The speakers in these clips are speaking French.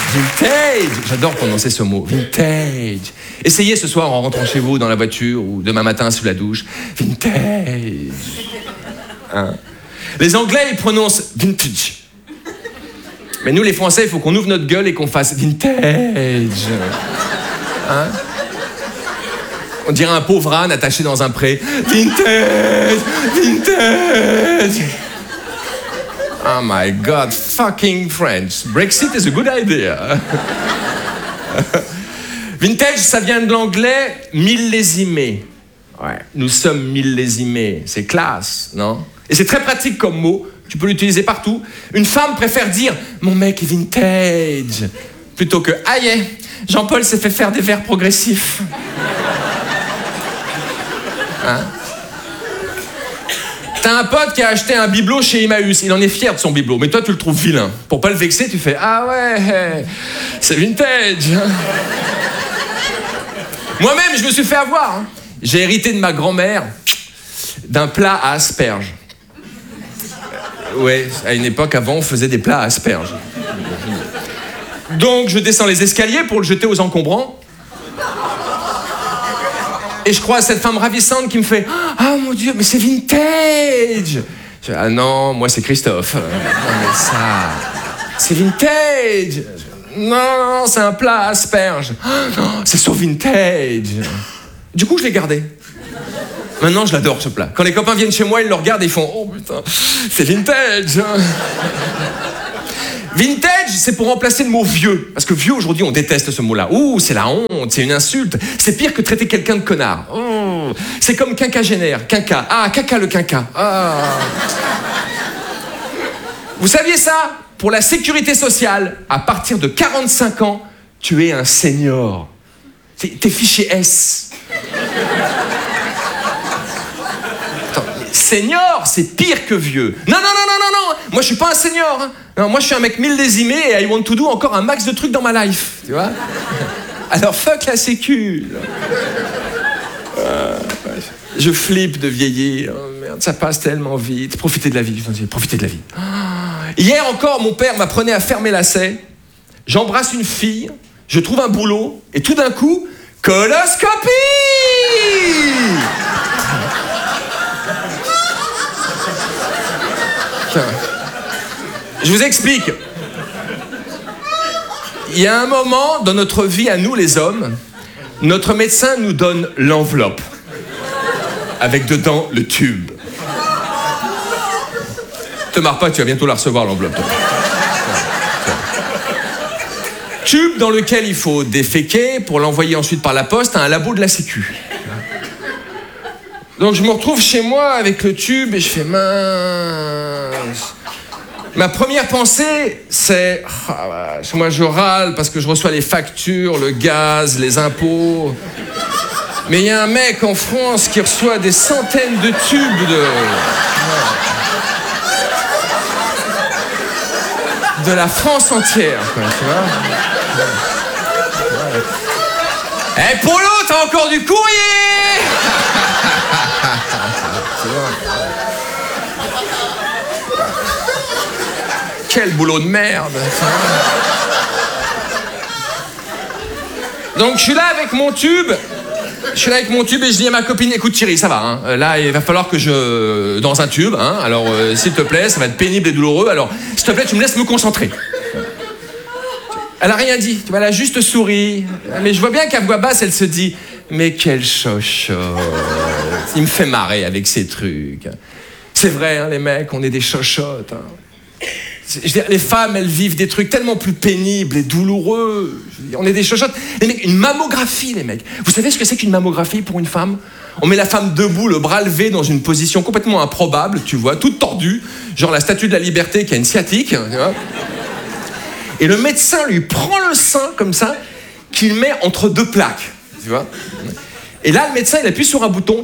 Vintage. J'adore prononcer ce mot. Vintage. Essayez ce soir en rentrant chez vous dans la voiture ou demain matin sous la douche. Vintage. Hein? Les Anglais, ils prononcent vintage. Mais nous, les Français, il faut qu'on ouvre notre gueule et qu'on fasse vintage. Hein? On dirait un pauvre âne attaché dans un pré. Vintage! Vintage! Oh my God, fucking French. Brexit is a good idea. Vintage, ça vient de l'anglais millésimé. Ouais, nous sommes millésimés. C'est classe, non? Et c'est très pratique comme mot. Tu peux l'utiliser partout. Une femme préfère dire « Mon mec est vintage » plutôt que « Aïe, Jean-Paul s'est fait faire des verres progressifs. » Hein? T'as un pote qui a acheté un bibelot chez Emmaüs. Il en est fier de son bibelot, mais toi, tu le trouves vilain. Pour pas le vexer, tu fais « Ah ouais, c'est vintage. » Moi-même, je me suis fait avoir. Hein. J'ai hérité de ma grand-mère d'un plat à asperges. Ouais, à une époque, avant, on faisait des plats à asperges. Donc, je descends les escaliers pour le jeter aux encombrants. Et je crois à cette femme ravissante qui me fait « Ah, mon Dieu, mais c'est vintage !» Je dis, ah non, moi, c'est Christophe. Non, mais ça... C'est vintage. Non, c'est un plat à asperges. Oh, non, c'est sur vintage. Du coup, je l'ai gardé. Maintenant, je l'adore, ce plat. Quand les copains viennent chez moi, ils le regardent et ils font « Oh, putain, c'est vintage !» Vintage, c'est pour remplacer le mot vieux. Parce que vieux, aujourd'hui, on déteste ce mot-là. Ouh, c'est la honte, c'est une insulte. C'est pire que traiter quelqu'un de connard. Oh, c'est comme quinquagénaire, quinca. Ah, caca le quinca. Ah. Vous saviez ça? Pour la sécurité sociale, à partir de 45 ans, tu es un senior. T'es fiché S. Senior, c'est pire que vieux. Non. Moi, je suis pas un senior. Hein. Non, moi, je suis un mec millésimé et I want to do encore un max de trucs dans ma life. Tu vois? Alors, fuck la sécu. Je flippe de vieillir. Oh, merde, ça passe tellement vite. Profitez de la vie. Profitez de la vie. Hier encore, mon père m'apprenait à fermer lacets. J'embrasse une fille, je trouve un boulot et tout d'un coup, coloscopie! Je vous explique. Il y a un moment dans notre vie à nous les hommes, notre médecin nous donne l'enveloppe avec dedans le tube. Te marre pas, tu vas bientôt la recevoir l'enveloppe. Toi. Tube dans lequel il faut déféquer pour l'envoyer ensuite par la poste à un labo de la Sécu. Donc je me retrouve chez moi avec le tube et je fais mince. Ma première pensée, c'est moi je râle parce que je reçois les factures, le gaz, les impôts. Mais il y a un mec en France qui reçoit des centaines de tubes de la France entière, quoi, tu vois. Eh, Polo, t'as encore du courrier. Quel boulot de merde. Donc je suis là avec mon tube. Et je dis à ma copine, écoute Thierry, ça va, hein. Là il va falloir que je... dans un tube, hein. Alors s'il te plaît, ça va être pénible et douloureux, alors s'il te plaît tu me laisses me concentrer. Elle a rien dit, tu vois, elle a juste souri. Mais je vois bien qu'à voix basse, elle se dit, mais quel chochotte. Il me fait marrer avec ces trucs. C'est vrai, hein, les mecs, on est des chochottes. Hein. Je veux dire, les femmes, elles vivent des trucs tellement plus pénibles et douloureux. Je veux dire, on est des chochottes. Les mecs, une mammographie, les mecs. Vous savez ce que c'est qu'une mammographie pour une femme? On met la femme debout, le bras levé, dans une position complètement improbable, tu vois, toute tordue, genre la statue de la liberté qui a une sciatique, tu vois. Et le médecin lui prend le sein, comme ça, qu'il met entre deux plaques, tu vois. Et là, le médecin, il appuie sur un bouton.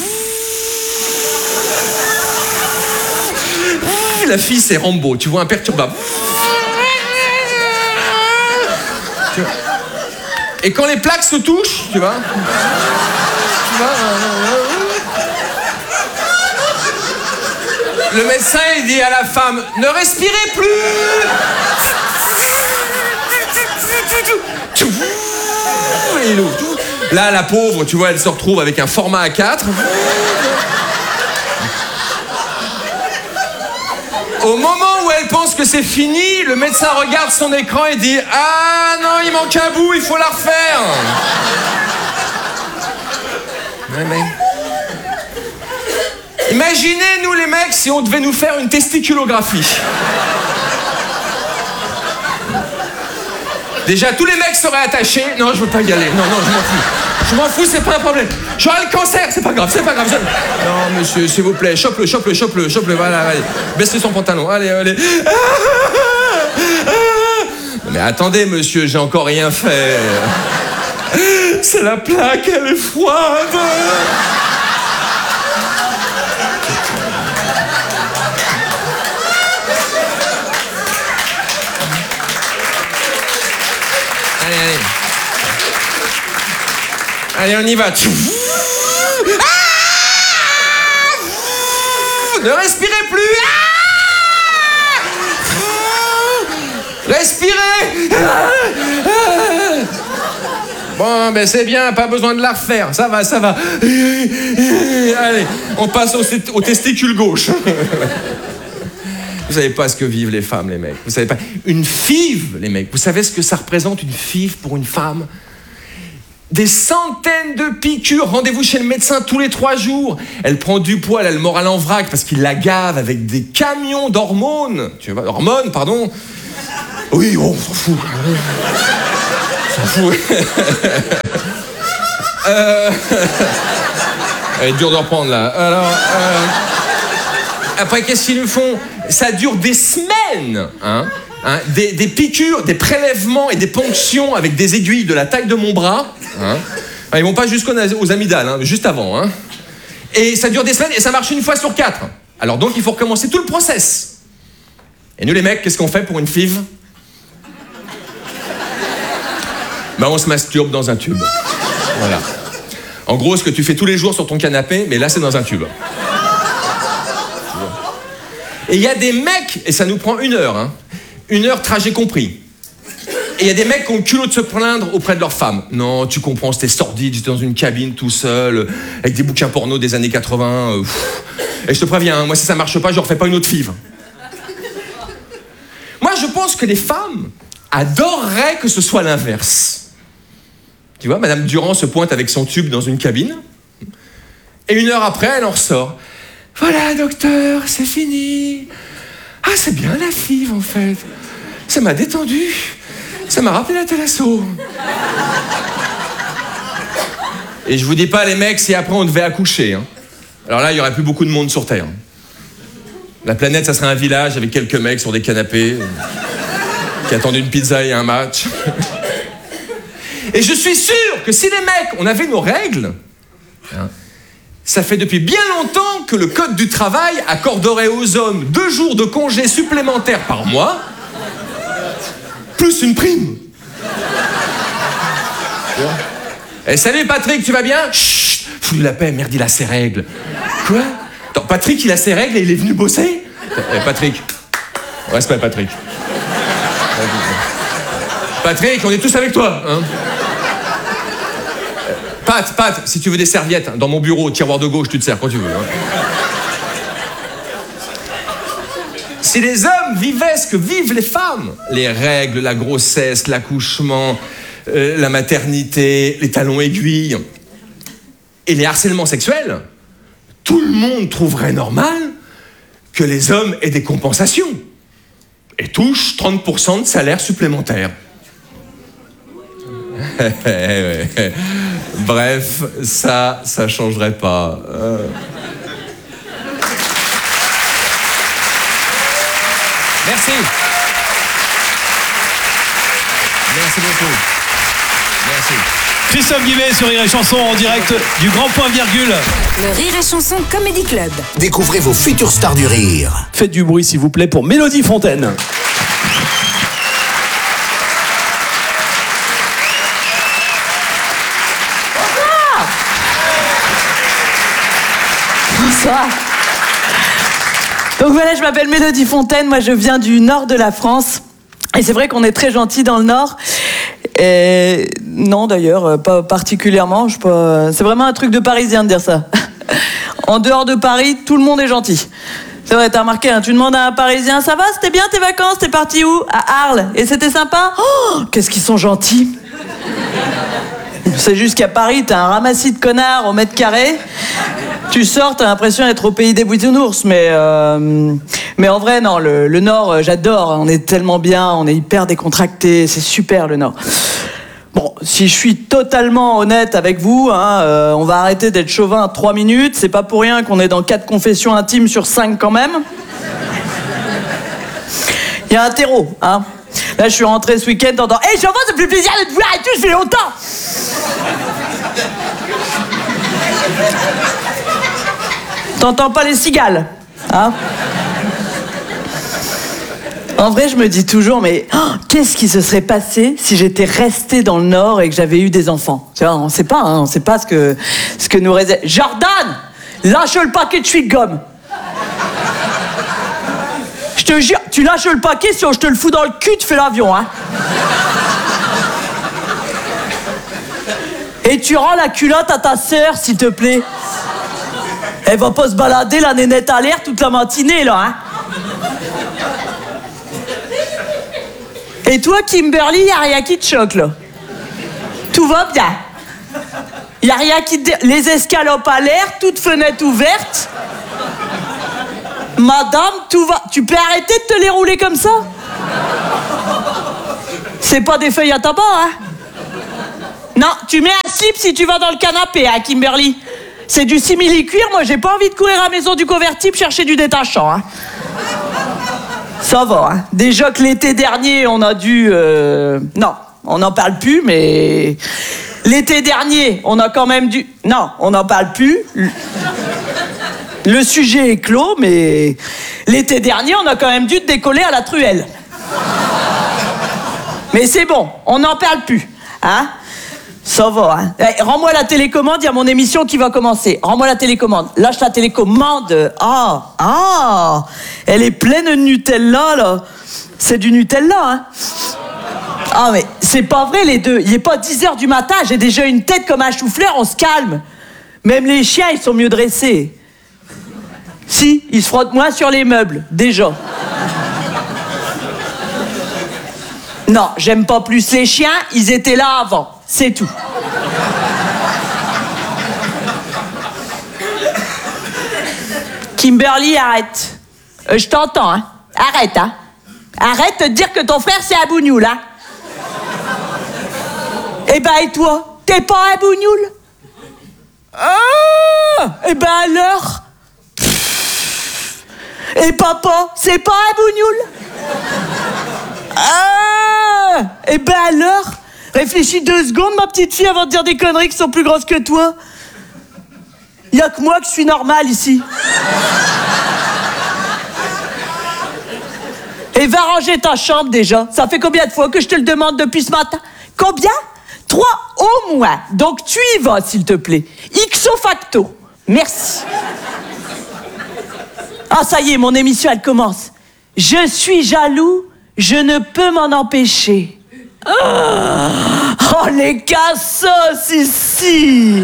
La fille, c'est Rambo, tu vois, imperturbable. Et quand les plaques se touchent, tu vois, le médecin, il dit à la femme, ne respirez plus. Et il ouvre. Là, la pauvre, tu vois, elle se retrouve avec un format A4. Au moment où elle pense que c'est fini, le médecin regarde son écran et dit « Ah non, il manque un bout, il faut la refaire !» Ouais, mais... Imaginez, nous les mecs, si on devait nous faire une testiculographie. Déjà, tous les mecs seraient attachés. Non, je veux pas y aller. Non, je m'en fous. Je m'en fous, c'est pas un problème. J'aurai le cancer, c'est pas grave. Non, monsieur, s'il vous plaît, chope-le. Voilà, allez. Baissez son pantalon. Allez. Mais attendez, monsieur, j'ai encore rien fait. C'est la plaque, elle est froide. Allez, on y va. Ne respirez plus. Respirez. Bon, ben c'est bien, pas besoin de la refaire. Ça va. Allez, on passe au testicule gauche. Vous savez pas ce que vivent les femmes, les mecs. Vous savez pas. Une FIV, les mecs. Vous savez ce que ça représente, une FIV pour une femme ? Des centaines de piqûres. Rendez-vous chez le médecin tous les 3 jours. Elle prend du poids, elle a le moral en vrac parce qu'il la gave avec des camions d'hormones. Tu vois, hormones, pardon. Oui, on s'en fout. On s'en fout. Elle est dure de reprendre, là. Alors, après, qu'est-ce qu'ils nous font ? Ça dure des semaines, hein, des piqûres, des prélèvements et des ponctions avec des aiguilles de la taille de mon bras. Hein. Ils vont pas jusqu'aux amygdales, hein, juste avant. Hein. Et ça dure des semaines et ça marche 1 fois sur 4. Alors donc, il faut recommencer tout le process. Et nous, les mecs, qu'est-ce qu'on fait pour une FIV ? Ben, on se masturbe dans un tube. Voilà. En gros, ce que tu fais tous les jours sur ton canapé, mais là, c'est dans un tube. Et il y a des mecs, et ça nous prend 1 heure, hein, 1 heure trajet compris. Et il y a des mecs qui ont le culot de se plaindre auprès de leur femme. Non, tu comprends, c'était sordide, j'étais dans une cabine tout seul, avec des bouquins porno des années 80. Et je te préviens, hein, moi si ça marche pas, je refais pas une autre FIV. Moi je pense que les femmes adoreraient que ce soit l'inverse. Tu vois, Madame Durand se pointe avec son tube dans une cabine, et 1 heure après, elle en ressort. Voilà, docteur, c'est fini. Ah, c'est bien la FIV, en fait. Ça m'a détendu. Ça m'a rappelé la Thalasso. Et je vous dis pas, les mecs, si après on devait accoucher. Hein. Alors là, il y aurait plus beaucoup de monde sur Terre. La planète, ça serait un village avec quelques mecs sur des canapés qui attendent une pizza et un match. Et je suis sûr que si les mecs, on avait nos règles... Hein, ça fait depuis bien longtemps que le Code du travail accorderait aux hommes 2 jours de congé supplémentaires par mois, plus une prime. Eh, salut Patrick, tu vas bien ? Chut, fous-lui la paix, merde, il a ses règles. Quoi ? Attends, Patrick, il a ses règles et il est venu bosser ? Eh, Patrick. Respect, Patrick. Patrick, on est tous avec toi, hein ? Pat, si tu veux des serviettes, dans mon bureau, au tiroir de gauche, tu te sers quand tu veux. Hein. Si les hommes vivaient ce que vivent les femmes, les règles, la grossesse, l'accouchement, la maternité, les talons aiguilles et les harcèlements sexuels, tout le monde trouverait normal que les hommes aient des compensations et touchent 30% de salaire supplémentaire. Bref, ça changerait pas. Merci. Merci beaucoup. Merci. Christophe Guillet sur Rire et Chanson en direct du Grand Point Virgule. Le Rire et Chanson Comedy Club. Découvrez vos futures stars du rire. Faites du bruit s'il vous plaît pour Mélodie Fontaine. Bonsoir. Donc voilà, je m'appelle Mélodie Fontaine, moi je viens du nord de la France. Et c'est vrai qu'on est très gentils dans le nord. Et non, d'ailleurs, pas particulièrement. C'est vraiment un truc de Parisien de dire ça. En dehors de Paris, tout le monde est gentil. C'est vrai, t'as remarqué, hein, tu demandes à un Parisien, ça va, c'était bien tes vacances, t'es parti où? À Arles. Et c'était sympa? Oh, qu'est-ce qu'ils sont gentils. C'est juste qu'à Paris, t'as un ramassis de connards au mètre carré. Tu sors, t'as l'impression d'être au pays des bisounours, mais en vrai, non, le Nord, j'adore. On est tellement bien, on est hyper décontracté, c'est super le Nord. Bon, si je suis totalement honnête avec vous, hein, on va arrêter d'être chauvin 3 minutes. C'est pas pour rien qu'on est dans 4 confessions intimes sur 5 quand même. Il y a un terreau, hein. Là, je suis rentré ce week-end en disant « Hey, chauvin, ça me fait plaisir de te voir et tout, ça fait longtemps !» T'entends pas les cigales, hein? En vrai, je me dis toujours, mais qu'est-ce qui se serait passé si j'étais restée dans le Nord et que j'avais eu des enfants? Tu vois, on sait pas ce que nous réserve. Jordan, lâche le paquet de chewing-gum. Je te jure, tu lâches le paquet, sinon je te le fous dans le cul, tu fais l'avion, hein. Et tu rends la culotte à ta sœur, s'il te plaît. Elle va pas se balader la nénette à l'air toute la matinée, là, hein. Et toi, Kimberly, y a rien qui te choque, là. Tout va bien. Y a rien qui te... Les escalopes à l'air, toutes fenêtres ouvertes. Madame, tout va... Tu peux arrêter de te les rouler comme ça? C'est pas des feuilles à tabac, hein? Non, tu mets un slip si tu vas dans le canapé, hein, Kimberly. C'est du simili-cuir, moi j'ai pas envie de courir à la maison du convertible chercher du détachant, hein. Ça va, hein. Déjà que l'été dernier, on a dû... Non, on n'en parle plus, mais... L'été dernier, on a quand même dû... Non, on n'en parle plus. Le sujet est clos, mais... L'été dernier, on a quand même dû te décoller à la truelle. Mais c'est bon, on n'en parle plus, hein. Ça va, hein. Hey, rends-moi la télécommande, il y a mon émission qui va commencer. Rends-moi la télécommande. Lâche la télécommande. Ah, elle est pleine de Nutella, là. C'est du Nutella, hein. Ah, mais c'est pas vrai, les deux. Il est pas 10h du matin, j'ai déjà une tête comme un chou-fleur, on se calme. Même les chiens, ils sont mieux dressés. Si, ils se frottent moins sur les meubles, déjà. Non, j'aime pas plus les chiens, ils étaient là avant. C'est tout. Kimberly, arrête. Je t'entends, hein. Arrête, hein. Arrête de te dire que ton frère, c'est un bougnoul, hein. Eh ben, et toi? T'es pas un bougnoul? Ah! Eh ben alors? Et papa, c'est pas un bougnoul? Ah! Eh ben alors? Réfléchis 2 secondes, ma petite fille, avant de dire des conneries qui sont plus grosses que toi. Y'a que moi que je suis normale ici. Et va ranger ta chambre déjà. Ça fait combien de fois que je te le demande depuis ce matin? Combien? 3 au moins. Donc tu y vas, s'il te plaît. Ixo facto. Merci. Ah, ça y est, mon émission, elle commence. Je suis jaloux, je ne peux m'en empêcher. Oh, les cassos ici.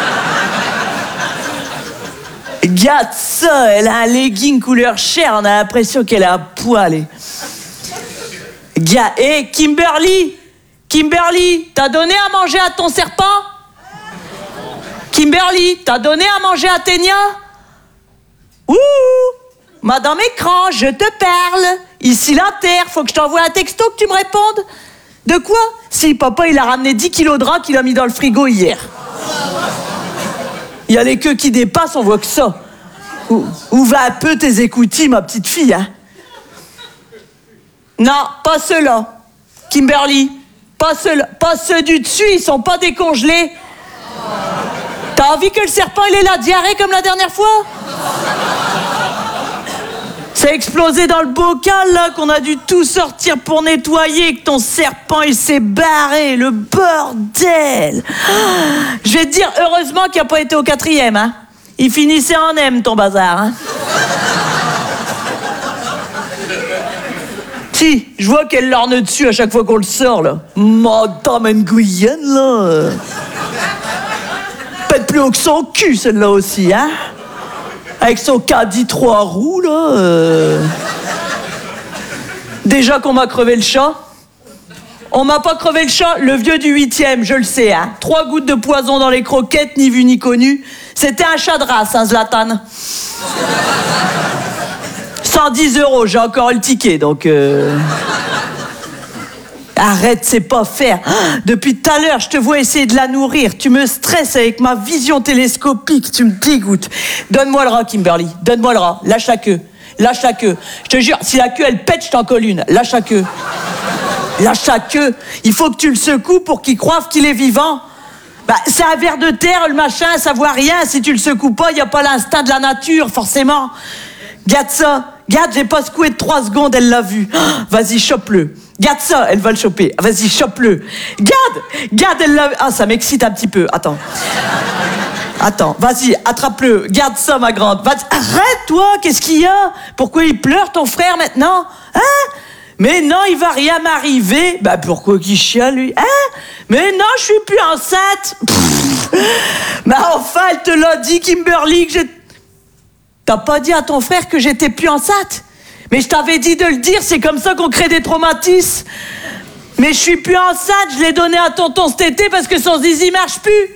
Regarde ça, elle a un legging couleur chair, on a l'impression qu'elle a un poil. Regarde, hé, Kimberly, t'as donné à manger à ton serpent? Kimberly, t'as donné à manger à Ténia? Ouh, Madame Écran, je te parle. Ici la terre, faut que je t'envoie un texto que tu me répondes. De quoi? Si, papa, il a ramené 10 kilos de rats qu'il a mis dans le frigo hier. Il y a les queues qui dépassent, on voit que ça. Où va un peu tes écoutilles, ma petite fille, hein? Non, pas ceux-là. Kimberly, pas ceux-là. Pas ceux du dessus, ils sont pas décongelés. T'as envie que le serpent, il ait la diarrhée comme la dernière fois? C'est explosé dans le bocal, là, qu'on a dû tout sortir pour nettoyer, et que ton serpent, il s'est barré, le bordel. Je vais te dire, heureusement qu'il n'a pas été au 4e, hein. Il finissait en M, ton bazar, hein. Si, je vois qu'elle lorne dessus à chaque fois qu'on le sort, là. Madame Nguyen, là. Pète plus haut que son cul, celle-là aussi, hein. Avec son caddie 3 roues, là. Déjà qu'on m'a crevé le chat. On m'a pas crevé le chat, le vieux du 8e, je le sais, hein. 3 gouttes de poison dans les croquettes, ni vu ni connu. C'était un chat de race, hein, Zlatan. 110 €, j'ai encore le ticket, donc... Arrête, c'est pas faire. Depuis tout à l'heure, je te vois essayer de la nourrir. Tu me stresses avec ma vision télescopique, tu me dégoûtes. Donne-moi le rat, Kimberly, donne-moi le rat. Lâche la queue, lâche la queue. Je te jure, si la queue, elle pète, je t'en colle une. Lâche la queue. Lâche la queue. Il faut que tu le secoues pour qu'il croive qu'il est vivant. Bah, c'est un ver de terre, le machin, ça voit rien. Si tu le secoues pas, il n'y a pas l'instinct de la nature, forcément. Garde ça. Garde, j'ai pas secoué de 3 secondes, elle l'a vu. Vas-y, chope-le. Garde ça, elle va le choper. Vas-y, chope-le. Garde, elle l'a... Ah, ça m'excite un petit peu. Attends, vas-y, attrape-le. Garde ça, ma grande. Arrête, toi, qu'est-ce qu'il y a? Pourquoi il pleure, ton frère, maintenant? Hein? Mais non, il va rien m'arriver. Bah, pourquoi qu'il chiale, lui? Hein? Mais non, je suis plus enceinte. Mais enfin, elle te l'a dit, Kimberly, que j'ai... T'as pas dit à ton frère que j'étais plus enceinte? Mais je t'avais dit de le dire, c'est comme ça qu'on crée des traumatismes. Mais je suis plus enceinte, je l'ai donné à tonton cet été parce que son zizi marche plus.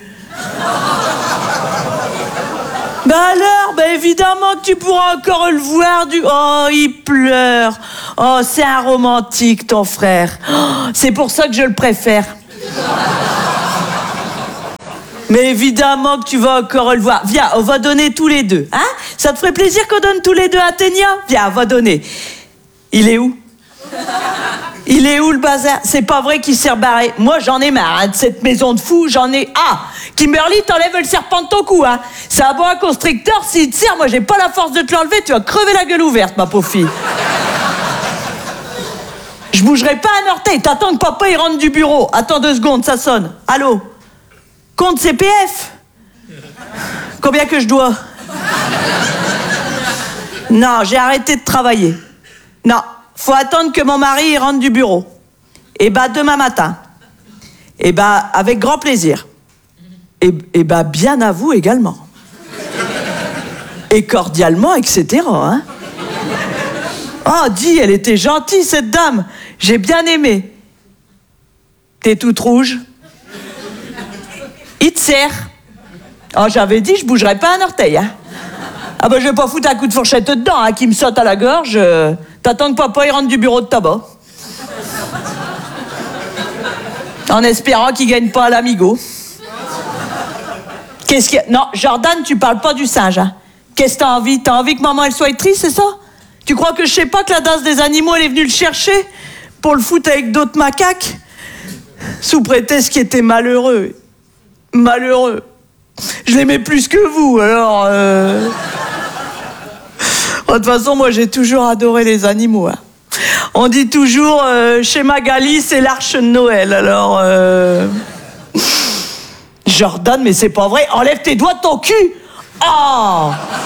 Bah alors, bah évidemment que tu pourras encore le voir du... Oh, il pleure. Oh, c'est un romantique, ton frère. Oh, c'est pour ça que je le préfère. Mais évidemment que tu vas encore le voir. Viens, on va donner tous les deux, hein? Ça te ferait plaisir qu'on donne tous les deux à Ténia? Viens, on va donner. Il est où? Il est où, le bazar? C'est pas vrai qu'il s'est rebarré. Moi, j'en ai marre, hein, de cette maison de fous, j'en ai... Ah! Kimberly, t'enlèves le serpent de ton cou, hein? C'est un boa constricteur, s'il te serre, moi, j'ai pas la force de te l'enlever, tu vas crever la gueule ouverte, ma pauvre fille. Je bougerai pas un orteil, t'attends que papa, il rentre du bureau. Attends 2 secondes, ça sonne. Allô? Compte CPF? Combien que je dois? Non, j'ai arrêté de travailler. Non, faut attendre que mon mari il rentre du bureau. Et bah demain matin. Et bah avec grand plaisir. Et bah bien à vous également. Et cordialement, etc. Hein? Oh, dis, elle était gentille cette dame. J'ai bien aimé. T'es toute rouge. Il te serre. Oh, j'avais dit, je bougerais pas un orteil, hein. Ah ben, je vais pas foutre un coup de fourchette dedans, hein, qui me saute à la gorge. T'attends que papa, il rentre du bureau de tabac. En espérant qu'il gagne pas à l'amigo. Qu'est-ce que... Non, Jordan, tu parles pas du singe, hein. Qu'est-ce que t'as envie? T'as envie que maman, elle soit triste, c'est ça? Tu crois que je sais pas que la danse des animaux, elle est venue le chercher pour le foutre avec d'autres macaques? Sous prétexte qu'il était malheureux. Malheureux. Je l'aimais plus que vous, alors... De toute façon, moi, j'ai toujours adoré les animaux. Hein. On dit toujours, chez Magali, c'est l'arche de Noël, alors... Jordan, mais c'est pas vrai. Enlève tes doigts de ton cul. Oh!